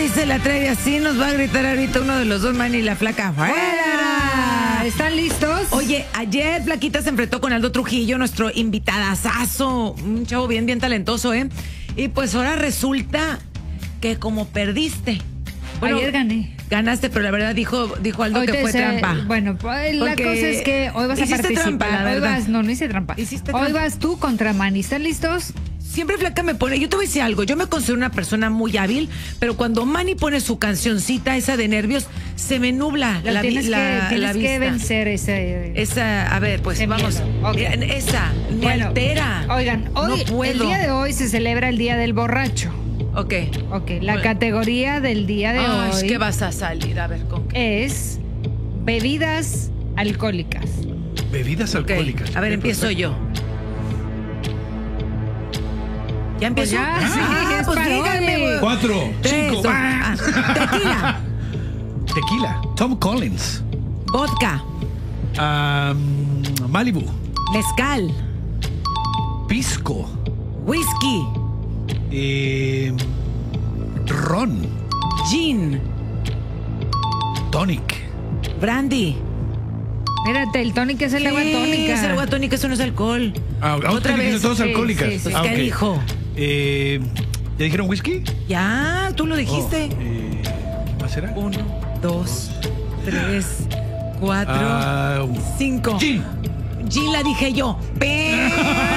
se la trae así, nos va a gritar ahorita uno de los dos, Manny y la flaca. ¡Fuera! ¿Están listos? Oye, ayer Flaquita se enfrentó con Aldo Trujillo, nuestro invitadazazo, un chavo bien talentoso, ¿eh? Y pues ahora resulta que como perdiste. Bueno, ayer gané. Ganaste, pero la verdad dijo Aldo que fue trampa. Bueno, pues, la cosa es que hoy vas a hiciste participar. trampa, la verdad. No hice trampa. Hiciste hoy trampa. vas tú contra Manny. ¿Están listos? Siempre Flaca me pone, yo te voy a decir algo, yo me considero una persona muy hábil, pero cuando Manny pone su cancioncita, esa de nervios, se me nubla la vista. Tienes que vencer Esa, a ver, pues vamos. Okay. Esa, me altera. Oigan, hoy, no puedo. el día de hoy se celebra el Día del Borracho. Ok, la categoría del día de hoy. ¿Qué vas a salir? A ver, ¿con qué? Es bebidas alcohólicas. Bebidas alcohólicas. A ver, empiezo yo. ¿Ya empiezo? Pues ya, sí, es pues para díganme, hoy. güey. 4, 5. Tequila, Tequila. Tom Collins. vodka, Malibu. mezcal, Pisco. whisky, Ron. gin, Tonic. brandy. Espérate, el tónica es el agua tónica. Es el agua tónica, eso no es alcohol. Otra vez. Todas Sí, alcohólicas. sí, sí. ¿Qué dijo? ¿Ya dijeron whisky? Ya, tú lo dijiste. ¿Más será? 1, 2, 3, 4, 5. Gin. Gin la dije yo. ¡Gané!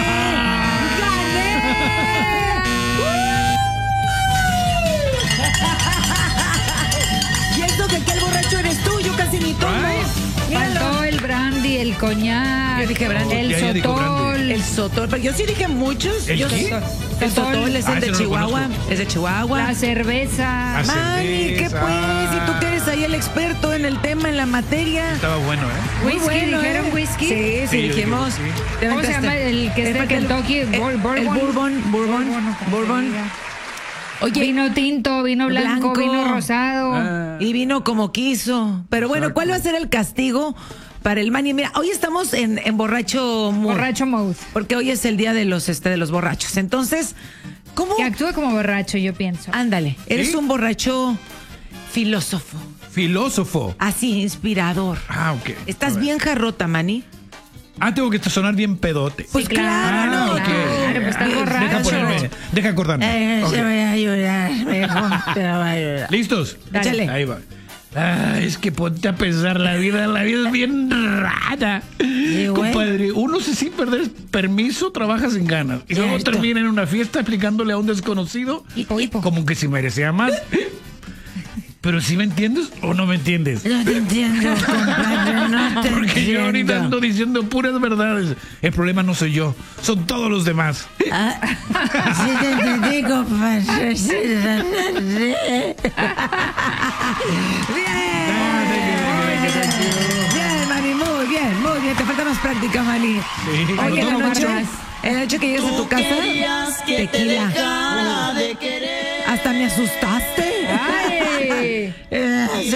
Y eso que el borracho eres tú, yo casi ni tomo. Faltó el brandy, el coñac. Yo dije brandy. El Ya dijo sotol. brandy. El sotol, pero yo sí dije muchos. ¿El Yo qué? El sotol es el ese de no lo Chihuahua. conozco. Es de Chihuahua. La cerveza. Ah, Manny, ¿qué cerveza. pues? Y tú que eres ahí el experto en el tema, en la materia. Estaba bueno, ¿eh? Whisky, bueno, ¿dijeron ¿eh? whisky? Sí, Sí, yo dijimos. digo Te ¿Cómo se aventaste. llama el que está en porque Kentucky? El Bourbon. Bourbon. Oye, Vino tinto, vino blanco, vino rosado. y vino como quiso. Pero bueno, Exacto. ¿cuál va a ser el castigo para el Manny? Mira, hoy estamos en borracho mood, Borracho mode. porque hoy es el día de los borrachos. Entonces, ¿cómo? Que actúa como borracho, yo pienso. Ándale, eres ¿Sí? un borracho filósofo, Filósofo. así, inspirador. Ok. ¿Estás A ver. bien jarrota, Manny? Tengo que sonar bien pedote. Pues claro, no. ok. Claro, pues está borracho. Deja acordarme. Ok. Se voy a ayudar, mejor te lo voy a ayudar. ¿Listos? Dale. Échale. Ahí va. Es que ponte a pensar, la vida es bien rara. güey. Compadre, uno sin perder permiso trabaja sin ganas. Y luego Cierto. termina en una fiesta explicándole a un desconocido Hipo. como que si merecía más. Pero si me entiendes o no me entiendes. No te entiendo, compadre, no te Porque yo ahorita entiendo. ando diciendo puras verdades. El problema no soy yo, son todos los demás. Sí te entendí, compadre. Sí te entendí. Bien, Manny, muy bien. Te falta más práctica, Manny. Sí. Oye, en la Mucho noche, más. en la noche que llegas a tu casa, tequila. Hasta me asustaste. ¡Ay!